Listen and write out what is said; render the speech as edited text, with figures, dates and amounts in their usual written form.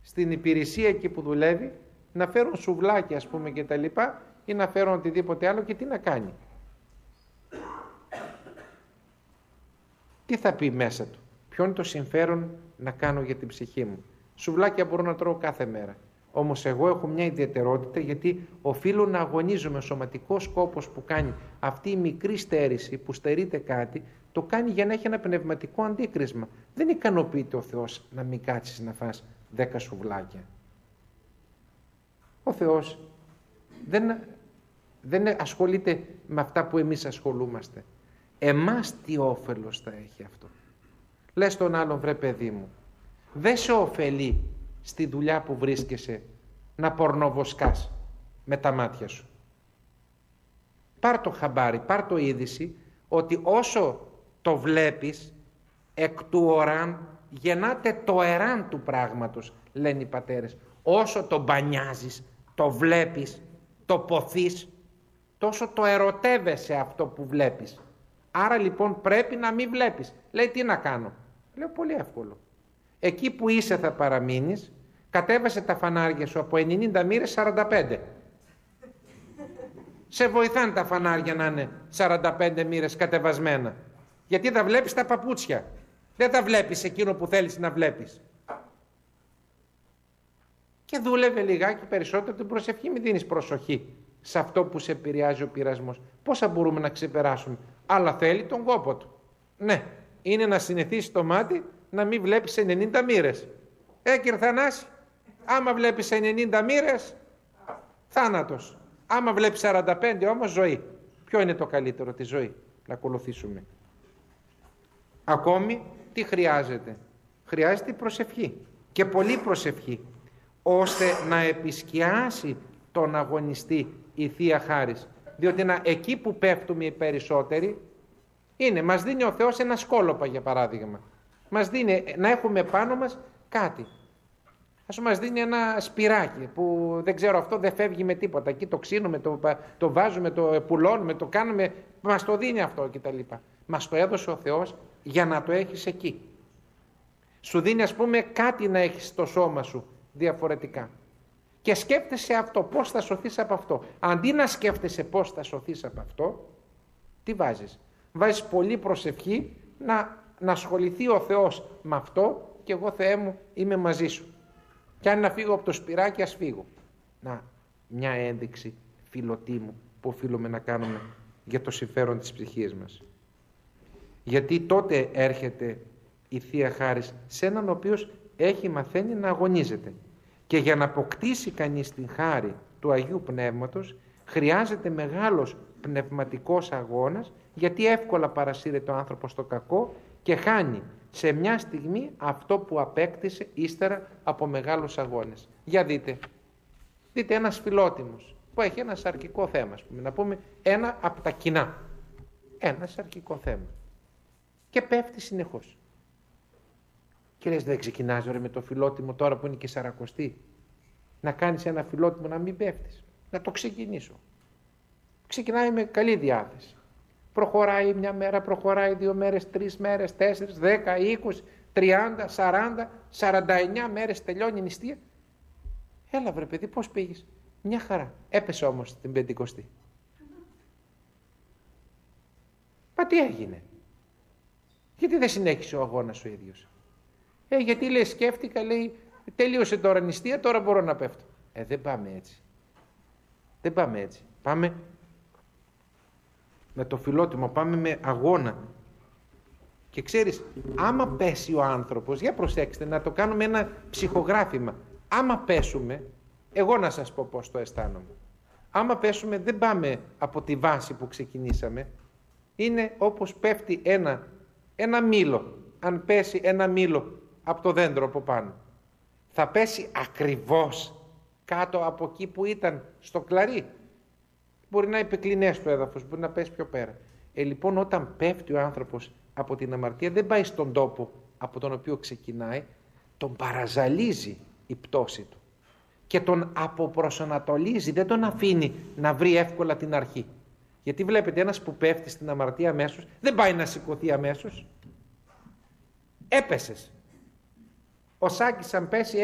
στην υπηρεσία εκεί που δουλεύει, να φέρουν σουβλάκια ας πούμε και τα λοιπά, ή να φέρουν οτιδήποτε άλλο, και τι να κάνει? Τι θα πει μέσα του? Ποιο είναι το συμφέρον να κάνω για την ψυχή μου? Σουβλάκια μπορώ να τρώω κάθε μέρα. Όμως εγώ έχω μια ιδιαιτερότητα, γιατί οφείλω να αγωνίζομαι. Ο σωματικός κόπος που κάνει αυτή η μικρή στέρηση, που στερείται κάτι, το κάνει για να έχει ένα πνευματικό αντίκρισμα. Δεν ικανοποιείται ο Θεός να μην κάτσεις να φας 10 σουβλάκια. Ο Θεός δεν ασχολείται με αυτά που εμείς ασχολούμαστε. Εμάς τι όφελος θα έχει αυτό? Λες τον άλλον, βρε παιδί μου, δεν σε ωφελεί στη δουλειά που βρίσκεσαι να πορνοβοσκάς με τα μάτια σου. Πάρ' το χαμπάρι, πάρ' το είδηση, ότι όσο το βλέπεις, εκ του οράν γεννάται το εράν του πράγματος, λένε οι πατέρες. Όσο το μπανιάζεις, το βλέπεις, το ποθείς, τόσο το ερωτεύεσαι αυτό που βλέπεις. Άρα λοιπόν πρέπει να μην βλέπεις. Λέει, τι να κάνω? Λέω, πολύ εύκολο. Εκεί που είσαι θα παραμείνεις, κατέβασε τα φανάρια σου από 90 μοίρες 45. Σε βοηθάνε τα φανάρια να είναι 45 μοίρες κατεβασμένα. Γιατί θα βλέπεις τα παπούτσια. Δεν τα βλέπεις εκείνο που θέλεις να βλέπεις. Και δούλευε λιγάκι περισσότερο την προσευχή. Μην δίνεις προσοχή σε αυτό που σε επηρεάζει ο πειρασμός. Πόσα μπορούμε να ξεπεράσουμε? Αλλά θέλει τον κόπο του. Ναι, είναι να συνηθίσει το μάτι να μην βλέπεις 90 μοίρες. Κύριε Θανάση, άμα βλέπεις 90 μοίρες, θάνατος. Άμα βλέπεις 45 όμως, ζωή. Ποιο είναι το καλύτερο? Τη ζωή να ακολουθήσουμε. Ακόμη τι χρειάζεται? Χρειάζεται η προσευχή, και πολύ προσευχή, ώστε να επισκιάσει τον αγωνιστή η Θεία Χάρις. Διότι εκεί που πέφτουμε οι περισσότεροι είναι, μας δίνει ο Θεός ένα σκόλοπα, για παράδειγμα. Μας δίνει να έχουμε πάνω μας κάτι. Ας μας δίνει ένα σπυράκι που δεν ξέρω, αυτό δεν φεύγει με τίποτα. Εκεί το ξύνουμε, το βάζουμε, το πουλώνουμε, το κάνουμε, μας το δίνει αυτό κτλ. Μας το έδωσε ο Θεός για να το έχεις εκεί. Σου δίνει ας πούμε κάτι να έχεις στο σώμα σου διαφορετικά. Και σκέφτεσαι αυτό, πώς θα σωθείς από αυτό. Αντί να σκέφτεσαι πώς θα σωθείς από αυτό, τι βάζεις? Βάζεις πολύ προσευχή να ασχοληθεί ο Θεός με αυτό, και εγώ, Θεέ μου, είμαι μαζί σου. Και αν να φύγω από το σπυράκι, ας φύγω. Να, μια ένδειξη, φιλωτή μου, που οφείλουμε να κάνουμε για το συμφέρον της ψυχής μας. Γιατί τότε έρχεται η Θεία Χάρις σε έναν ο οποίος έχει μαθαίνει να αγωνίζεται. Και για να αποκτήσει κανείς την χάρη του Αγίου Πνεύματος χρειάζεται μεγάλος πνευματικός αγώνας, γιατί εύκολα παρασύρεται ο άνθρωπος στο κακό και χάνει σε μια στιγμή αυτό που απέκτησε ύστερα από μεγάλους αγώνες. Για δείτε ένας φιλότιμος που έχει ένα σαρκικό θέμα, να πούμε ένα από τα κοινά, ένα σαρκικό θέμα, και πέφτει συνεχώς. Και λες, δεν ξεκινάς με το φιλότιμο τώρα που είναι και σαρακοστή, να κάνεις ένα φιλότιμο να μην πέφτεις? Να το ξεκινήσω. Ξεκινάει με καλή διάθεση. Προχωράει μια μέρα, προχωράει 2 μέρες, 3 μέρες, 4, 10, 20, 30, 40, 49 μέρες τελειώνει η νηστεία. Έλα βρε παιδί, πώς πήγες? Μια χαρά. Έπεσε όμως την Πεντηκοστή. Μα τι έγινε? Γιατί δεν συνέχισε ο αγώνας ο ίδιος? Γιατί λέει, σκέφτηκα, λέει, τελείωσε τώρα η νηστεία, τώρα μπορώ να πέφτω. Δεν πάμε έτσι. Δεν πάμε έτσι. Πάμε με το φιλότιμο, πάμε με αγώνα. Και ξέρεις, άμα πέσει ο άνθρωπος, για προσέξτε, να το κάνουμε ένα ψυχογράφημα. Άμα πέσουμε, εγώ να σας πω πώς το αισθάνομαι. Άμα πέσουμε, δεν πάμε από τη βάση που ξεκινήσαμε. Είναι όπως πέφτει ένα μήλο. Αν πέσει ένα μήλο από το δέντρο από πάνω, θα πέσει ακριβώς κάτω από εκεί που ήταν, στο κλαρί. Μπορεί να επεκλεινές το έδαφος, μπορεί να πέσει πιο πέρα. Λοιπόν, όταν πέφτει ο άνθρωπος από την αμαρτία, δεν πάει στον τόπο από τον οποίο ξεκινάει, τον παραζαλίζει η πτώση του και τον αποπροσανατολίζει, δεν τον αφήνει να βρει εύκολα την αρχή. Γιατί βλέπετε, ένας που πέφτει στην αμαρτία αμέσως, δεν πάει να σηκωθεί αμέσως. Έπεσες. Ο Σάκης αν πέσει